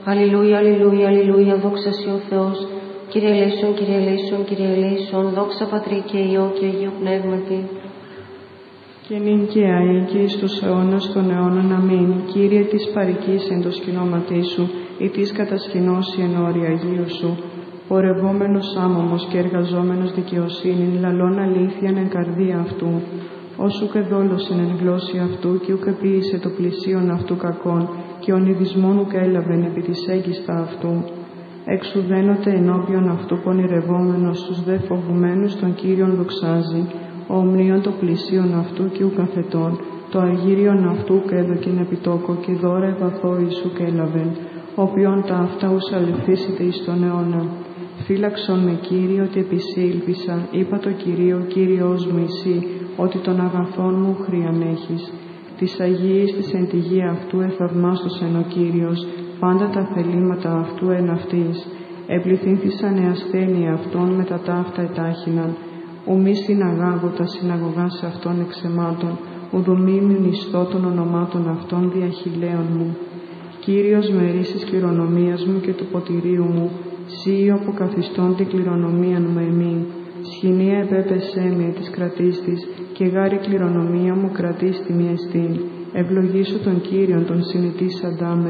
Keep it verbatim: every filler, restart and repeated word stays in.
Αλληλούια, αλληλούια, αλληλούια, δόξα σοι ο Θεός. Κύριε ελέησον, Κύριε ελέησον, Κύριε ελέησον, δόξα Πατρί και Υιό και Αγίου Πνεύματι. Και νυν και αεί και εις τους αιώνας των αιώνων. Αμήν. Κύριε της παροικής εν το σκηνώματί σου, ή της κατασκηνώσει εν όρη Αγίου σου, πορευόμενος άμωμος και εργαζόμενος δικαιοσύνην, λαλών αλήθειαν εν καρδία αυτού, όσου και δόλωσιν εν γλώσση αυτού, και ουκ επίησε το πλησίον αυτού κακόν, και ονειδισμόν ουκ έλαβεν επί της έγκιστα αυτού. Εξουδένωτε ενώπιον αυτού πονηρευόμενος στους δε φοβουμένους τον Κύριον δοξάζει, ο ομνίον το πλησίον αυτού και ουκ αθετών, το αργύριον αυτού και έδωκεν επιτόκο, και δώρα ευαθώ Ιησού και έλαβεν, οποίον τα αυτά ους αληθήσετε εις τον αιώνα. Φύλαξον με, Κύριε, ότι επί σοι ήλπισα, είπα το Κυρίο, Κύριος μου εσύ, ότι των αγαθών μου χρίαν έχεις. Της Αγίης της εν τη γη αυτού εθαυμάστος ο Κύριος, πάντα τα θελήματα αυτού εν αυτής. Επληθύνθησαν οι ασθένειοι αυτών με τα ταύτα ετάχυναν. Ουμή συναγάγω τα συναγωγάς αυτών εξαιμάτων, ουδομή μνηστώ των ονομάτων αυτών διαχειλαίων μου. Κύριος μερίσης κληρονομίας μου και του ποτηρίου μου, σύ αποκαθιστών την κληρονομίαν μου εμήν. Σχοινία επέπεσέ με της κρατίστης, και γάρη κληρονομία μου κρατίστη μη εστίν. Ευλογήσω τον Κύριον τον συνετήσαντά με.